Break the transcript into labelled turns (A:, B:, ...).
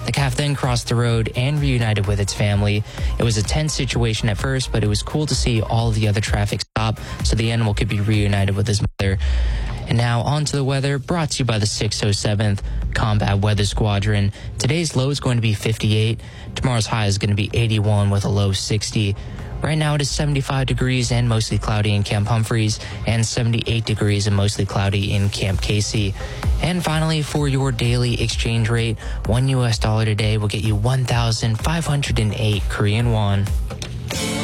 A: The calf then crossed the road and reunited with its family. It was a tense situation at first, but it was cool to see all of the other traffic stop so the animal could be reunited with his mother. And now on to the weather, brought to you by the 607th Combat Weather Squadron. Today's low is going to be 58. Tomorrow's high is going to be 81 with a low 60. Right now it is 75 degrees and mostly cloudy in Camp Humphreys and 78 degrees and mostly cloudy in Camp Casey. And finally, for your daily exchange rate, $1 today will get you 1,508 Korean won.